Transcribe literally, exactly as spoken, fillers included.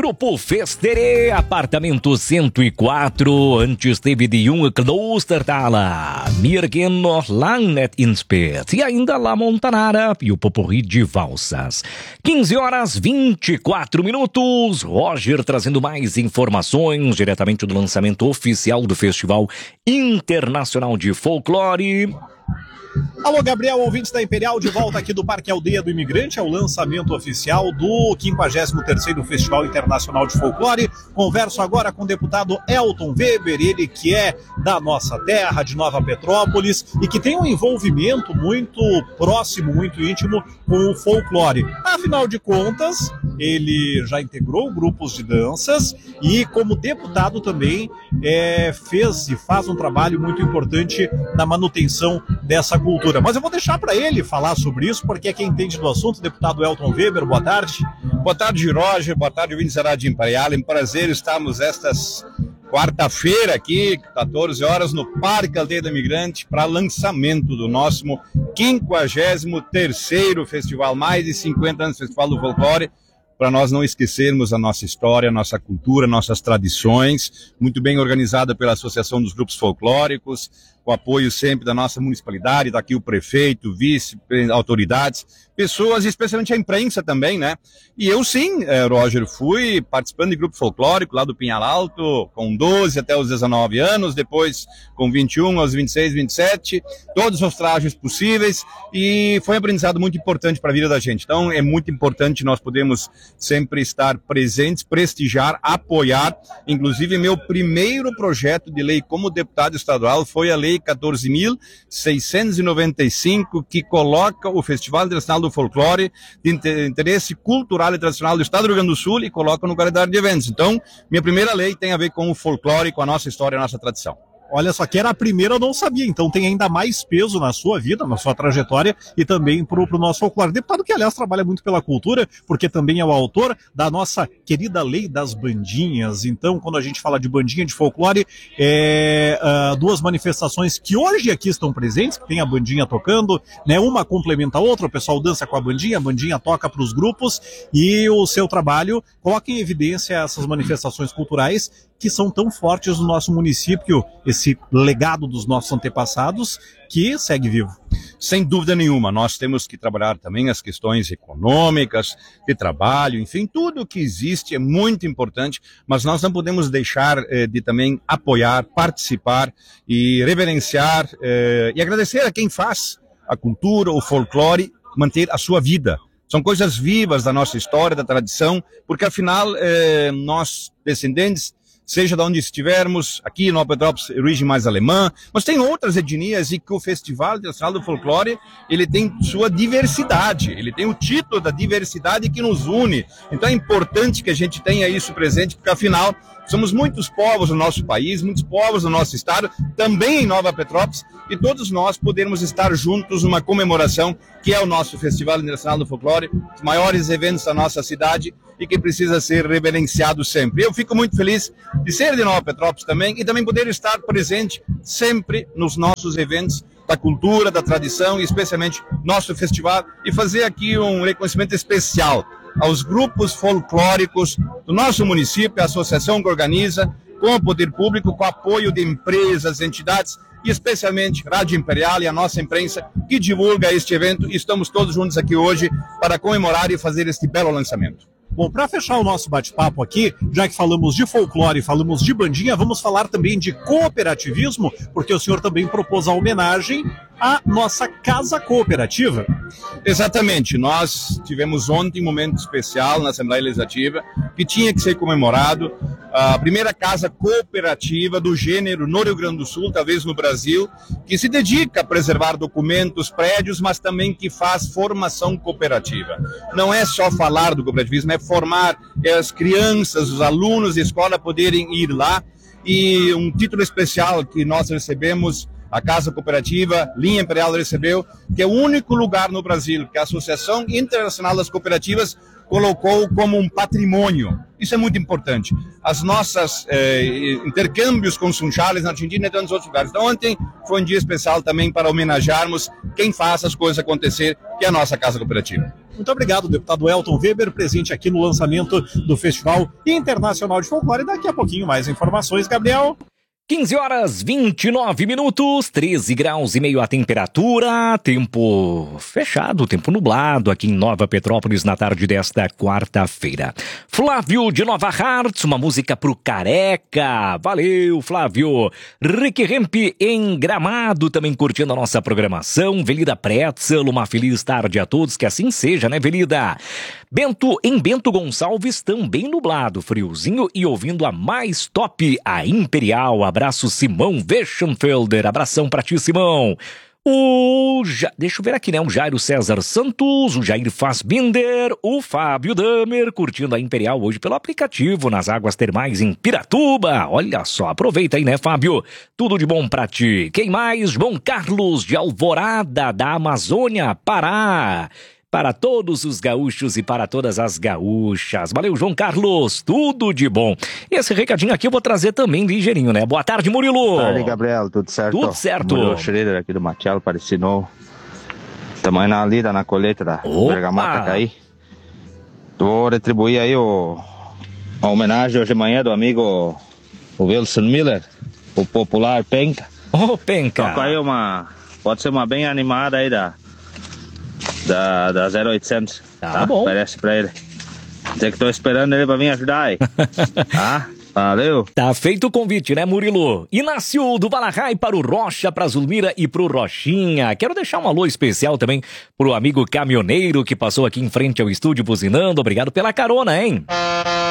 Grupo Festere, apartamento cento e quatro, antes teve de Junge Klostertala, Mirgen Langnet Inspet e ainda La Montanara e o Poporri de Valsas. quinze horas vinte e quatro minutos, Roger trazendo mais informações diretamente do lançamento oficial do Festival Internacional de Folclore. Alô, Gabriel, ouvintes da Imperial, de volta aqui do Parque Aldeia do Imigrante, ao lançamento oficial do quinquagésimo terceiro Festival Internacional de Folclore. Converso agora com o deputado Elton Weber, ele que é da nossa terra, de Nova Petrópolis, e que tem um envolvimento muito próximo, muito íntimo com o folclore. Afinal de contas, ele já integrou grupos de danças e, como deputado também, é, fez e faz um trabalho muito importante na manutenção dessa cultura. Mas eu vou deixar para ele falar sobre isso, porque é quem entende do assunto. Deputado Elton Weber, boa tarde. Boa tarde, Roger. Boa tarde, ouvintes da Rádio Imperial. É um prazer estarmos estas quarta-feira aqui, quatorze horas, no Parque Aldeia do Imigrante, para lançamento do nosso quinquagésimo terceiro festival, mais de cinquenta anos do Festival do Folclore, para nós não esquecermos a nossa história, a nossa cultura, nossas tradições, muito bem organizada pela Associação dos Grupos Folclóricos, com apoio sempre da nossa municipalidade, daqui o prefeito, vice, autoridades, pessoas, e especialmente a imprensa também, né? E eu sim, Roger, fui participando de grupo folclórico lá do Pinhal Alto, com doze até os dezenove anos, depois com vinte e um aos vinte e seis, vinte e sete, todos os trajes possíveis, e foi um aprendizado muito importante para a vida da gente. Então é muito importante nós podemos sempre estar presentes, prestigiar, apoiar. Inclusive, meu primeiro projeto de lei como deputado estadual foi a Lei quatorze mil seiscentos e noventa e cinco, que coloca o Festival Internacional do Folclore de interesse cultural e tradicional do Estado do Rio Grande do Sul e coloca no calendário de eventos. Então, minha primeira lei tem a ver com o folclore, com a nossa história e a nossa tradição. Olha só, que era a primeira, eu não sabia, então tem ainda mais peso na sua vida, na sua trajetória e também para o nosso folclore. Deputado que, aliás, trabalha muito pela cultura, porque também é o autor da nossa querida Lei das Bandinhas. Então, quando a gente fala de bandinha de folclore, é, uh, duas manifestações que hoje aqui estão presentes, que tem a bandinha tocando, né? Uma complementa a outra, o pessoal dança com a bandinha, a bandinha toca para os grupos, e o seu trabalho coloca em evidência essas manifestações culturais que são tão fortes no nosso município, esse legado dos nossos antepassados que segue vivo. Sem dúvida nenhuma, nós temos que trabalhar também as questões econômicas, de trabalho, enfim, tudo que existe é muito importante, mas nós não podemos deixar eh, de também apoiar, participar e reverenciar eh, e agradecer a quem faz a cultura, o folclore, manter a sua vida. São coisas vivas da nossa história, da tradição, porque afinal eh, nós, descendentes, seja de onde estivermos, aqui em Nova Petrópolis, origem mais alemã, mas tem outras etnias e que o Festival Internacional do Folclore, ele tem sua diversidade, ele tem o título da diversidade que nos une. Então é importante que a gente tenha isso presente, porque afinal somos muitos povos no nosso país, muitos povos no nosso estado, também em Nova Petrópolis, e todos nós podemos estar juntos numa comemoração que é o nosso Festival Internacional do Folclore, os maiores eventos da nossa cidade e que precisa ser reverenciado sempre. Eu fico muito feliz de ser de Nova Petrópolis também e também poder estar presente sempre nos nossos eventos da cultura, da tradição e especialmente nosso festival, e fazer aqui um reconhecimento especial aos grupos folclóricos do nosso município, a associação que organiza, com o poder público, com o apoio de empresas, entidades e especialmente Rádio Imperial e a nossa imprensa que divulga este evento. E estamos todos juntos aqui hoje para comemorar e fazer este belo lançamento. Bom, para fechar o nosso bate-papo aqui, já que falamos de folclore, falamos de bandinha, vamos falar também de cooperativismo, porque o senhor também propôs a homenagem à nossa Casa Cooperativa. Exatamente, nós tivemos ontem um momento especial na Assembleia Legislativa que tinha que ser comemorado, a primeira casa cooperativa do gênero no Rio Grande do Sul, talvez no Brasil, que se dedica a preservar documentos, prédios, mas também que faz formação cooperativa. Não é só falar do cooperativismo, é formar as crianças, os alunos de escola poderem ir lá, e um título especial que nós recebemos, a Casa Cooperativa Linha Imperial recebeu, que é o único lugar no Brasil que a Associação Internacional das Cooperativas colocou como um patrimônio. Isso é muito importante. As nossas eh, intercâmbios com Sunchales na Argentina e tantos outros lugares. Então ontem foi um dia especial também para homenagearmos quem faz as coisas acontecer, que é a nossa Casa Cooperativa. Muito obrigado, deputado Elton Weber, presente aqui no lançamento do Festival Internacional de Folclore. Daqui a pouquinho mais informações, Gabriel. quinze horas, vinte e nove minutos, treze graus e meio a temperatura, tempo fechado, tempo nublado aqui em Nova Petrópolis na tarde desta quarta-feira. Flávio de Nova Hartz, uma música pro Careca, valeu Flávio. Rick Hemp em Gramado, também curtindo a nossa programação. Velida Pretzel, uma feliz tarde a todos, que assim seja, né Velida? Bento, em Bento Gonçalves, também nublado, friozinho e ouvindo a mais top, a Imperial. Abraço, Simão Weschenfelder. Abração pra ti, Simão. O... Ja... Deixa eu ver aqui, né? O Jairo César Santos, o Jair Fassbinder, o Fábio Damer, curtindo a Imperial hoje pelo aplicativo nas águas termais em Piratuba. Olha só, aproveita aí, né, Fábio? Tudo de bom pra ti. Quem mais? João Carlos de Alvorada, da Amazônia, Pará. Para todos os gaúchos e para todas as gaúchas. Valeu, João Carlos. Tudo de bom. E esse recadinho aqui eu vou trazer também ligeirinho, né? Boa tarde, Murilo. Boa tarde, Gabriel. Tudo certo? Tudo certo. Murilo Schroeder aqui do Matielo, Parecinou. Estamos na lida, na colheita da Opa. Bergamota Caí. Vou retribuir aí o... a homenagem hoje de manhã do amigo o Wilson Miller, o popular Penca. Ô, oh, Penca. Toca aí uma... Pode ser uma bem animada aí da... Da, da zero oitocentos. Tá, tá bom. Parece pra ele. Dizer que tô esperando ele pra vir ajudar aí. Tá? Valeu. Tá feito o convite, né, Murilo? Inácio do Balahai para o Rocha, pra Zulmira e pro Rochinha. Quero deixar um alô especial também pro amigo caminhoneiro que passou aqui em frente ao estúdio buzinando. Obrigado pela carona, hein?